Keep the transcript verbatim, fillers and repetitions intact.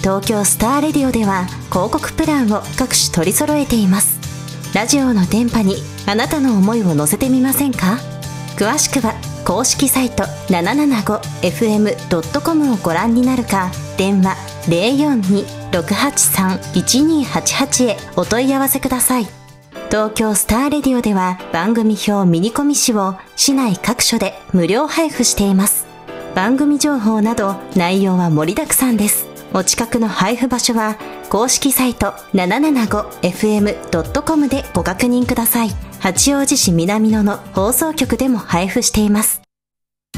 東京スターレディオでは広告プランを各種取り揃えています。ラジオの電波にあなたの思いを乗せてみませんか？詳しくは公式サイト ななななごエフエムドットコム をご覧になるか、電話 ゼロよんに ろくはちさん いちにはちはち へお問い合わせください。東京スターレディオでは番組表ミニコミ誌を市内各所で無料配布しています。番組情報など内容は盛りだくさんです。お近くの配布場所は公式サイト ななななごエフエムドットコム でご確認ください。八王子市南野の放送局でも配布しています。